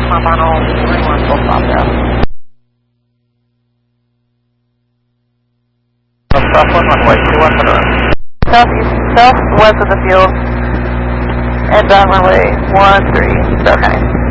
northbound on Greenwood, full stop there. Southwest runway 21 for the southwest of the field, and down runway 13, okay.